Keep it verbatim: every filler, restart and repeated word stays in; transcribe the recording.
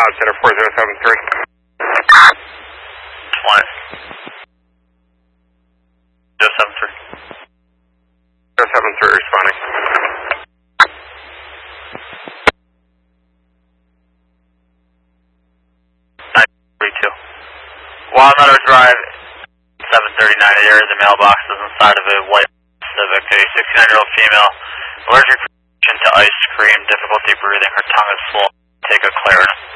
Cloud Center four zero seven three. What? zero seven three. zero seven three responding. nine three two. Wild Meadow Drive, seven thirty-nine. The area of the mailbox is inside of a white Civic. A sixty-nine-year-old female, allergic to ice cream, difficulty breathing. Her tongue is swollen. Take a Claritin.